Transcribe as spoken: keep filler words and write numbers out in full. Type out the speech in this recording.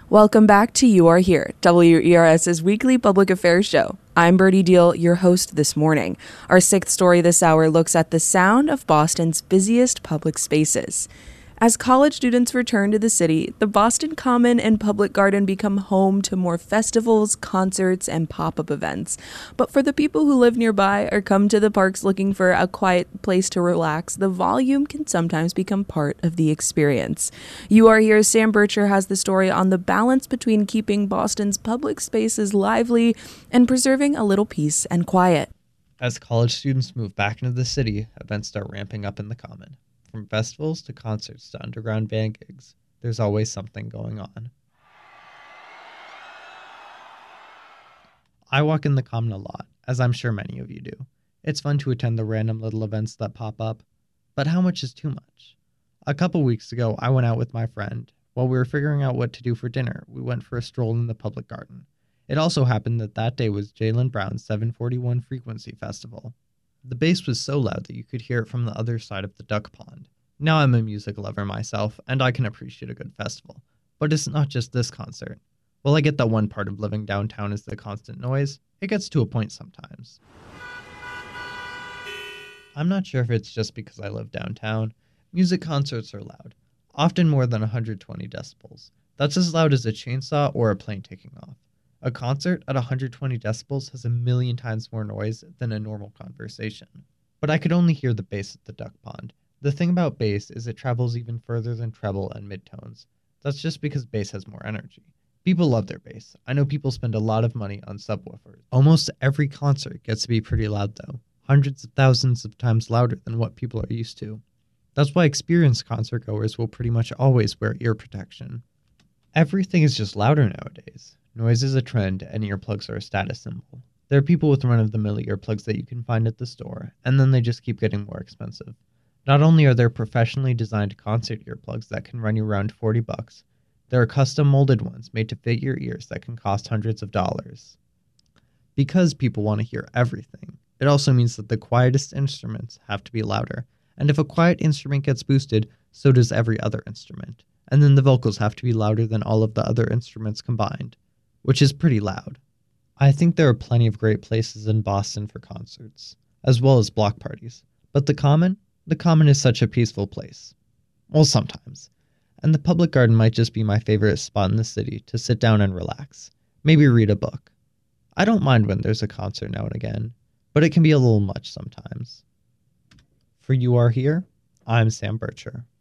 Welcome back to You Are Here, WERS's weekly public affairs show. I'm Birdie Deal, your host this morning. Our sixth story this hour looks at the sound of Boston's busiest public spaces. As college students return to the city, the Boston Common and Public Garden become home to more festivals, concerts, and pop-up events. But for the people who live nearby or come to the parks looking for a quiet place to relax, the volume can sometimes become part of the experience. You Are Here's Sam Bircher has the story on the balance between keeping Boston's public spaces lively and preserving a little peace and quiet. As college students move back into the city, events start ramping up in the Common. From festivals to concerts to underground band gigs, there's always something going on. I walk in the Common a lot, as I'm sure many of you do. It's fun to attend the random little events that pop up, but how much is too much? A couple weeks ago, I went out with my friend. While we were figuring out what to do for dinner, we went for a stroll in the public garden. It also happened that that day was Jaylen Brown's seven forty-one Frequency Festival. The bass was so loud that you could hear it from the other side of the duck pond. Now I'm a music lover myself, and I can appreciate a good festival. But it's not just this concert. While I get that one part of living downtown is the constant noise, it gets to a point sometimes. I'm not sure if it's just because I live downtown. Music concerts are loud, often more than one hundred twenty decibels. That's as loud as a chainsaw or a plane taking off. A concert at one hundred twenty decibels has a million times more noise than a normal conversation. But I could only hear the bass at the duck pond. The thing about bass is it travels even further than treble and midtones. That's just because bass has more energy. People love their bass. I know people spend a lot of money on subwoofers. Almost every concert gets to be pretty loud though. Hundreds of thousands of times louder than what people are used to. That's why experienced concert goers will pretty much always wear ear protection. Everything is just louder nowadays. Noise is a trend, and earplugs are a status symbol. There are people with run-of-the-mill earplugs that you can find at the store, and then they just keep getting more expensive. Not only are there professionally designed concert earplugs that can run you around forty bucks, there are custom-molded ones made to fit your ears that can cost hundreds of dollars. Because people want to hear everything, it also means that the quietest instruments have to be louder, and if a quiet instrument gets boosted, so does every other instrument, and then the vocals have to be louder than all of the other instruments combined, which is pretty loud. I think there are plenty of great places in Boston for concerts, as well as block parties. But the Common? The Common is such a peaceful place. Well, sometimes. And the Public Garden might just be my favorite spot in the city to sit down and relax. Maybe read a book. I don't mind when there's a concert now and again, but it can be a little much sometimes. For You Are Here, I'm Sam Bircher.